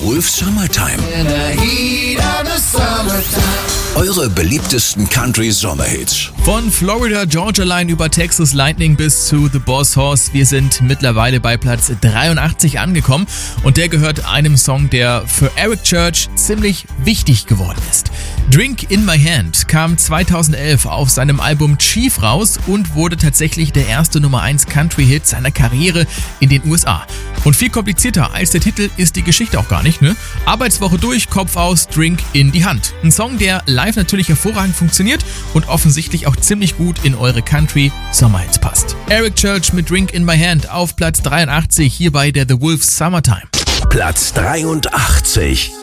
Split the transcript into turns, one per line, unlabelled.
Wolf Summertime. Eure beliebtesten Country-Sommerhits.
Von Florida Georgia Line über Texas Lightning bis zu The Boss Horse. Wir sind mittlerweile bei Platz 83 angekommen und der gehört einem Song, der für Eric Church ziemlich wichtig geworden ist. Drink in My Hand kam 2011 auf seinem Album Chief raus und wurde tatsächlich der erste Nummer 1 Country-Hit seiner Karriere in den USA. Und viel komplizierter als der Titel ist die Geschichte auch gar nicht, ne? Arbeitswoche durch, Kopf aus, Drink in die Hand. Ein Song, der live natürlich hervorragend funktioniert und offensichtlich auch ziemlich gut in eure Country-Sommerhits passt. Eric Church mit Drink in My Hand auf Platz 83 hier bei der The Wolf Summertime.
Platz 83.